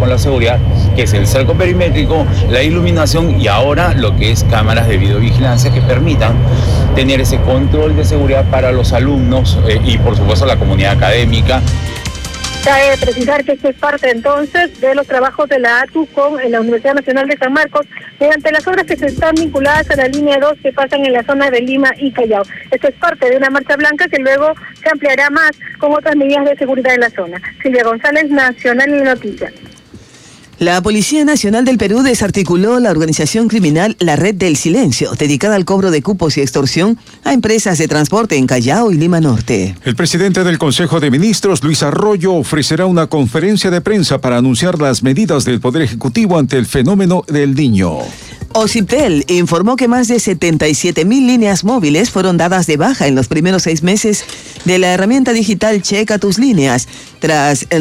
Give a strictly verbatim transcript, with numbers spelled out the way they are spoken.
con la seguridad, que es el cerco perimétrico, la iluminación y ahora lo que es cámaras de videovigilancia que permitan tener ese control de seguridad para los alumnos eh, y por supuesto la comunidad académica. Cabe precisar que esto es parte entonces de los trabajos de la A T U con en la Universidad Nacional de San Marcos mediante las obras que se están vinculadas a la línea dos que pasan en la zona de Lima y Callao. Esto es parte de una marcha blanca que luego se ampliará más con otras medidas de seguridad en la zona. Silvia González, Nacional en Noticias. La Policía Nacional del Perú desarticuló la organización criminal La Red del Silencio, dedicada al cobro de cupos y extorsión a empresas de transporte en Callao y Lima Norte. El presidente del Consejo de Ministros, Luis Arroyo, ofrecerá una conferencia de prensa para anunciar las medidas del Poder Ejecutivo ante el fenómeno del Niño. Ociptel informó que más de setenta y siete mil líneas móviles fueron dadas de baja en los primeros seis meses de la herramienta digital Checa Tus Líneas, tras el